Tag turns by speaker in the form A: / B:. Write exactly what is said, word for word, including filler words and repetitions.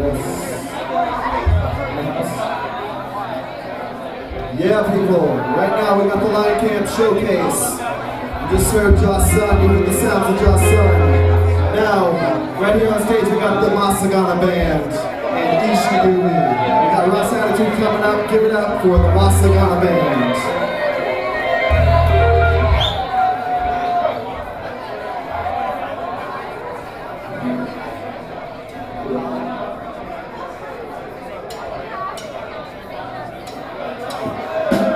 A: Yeah, people, right now we got the Lion Camp Showcase. We just heard Josh Sun, you heard the sounds of Josh Sun. Now, right here on stage we got the Masagana Band and Ishidumi. We got Ross Attitude coming up. Give it up for the Masagana Band. Wow.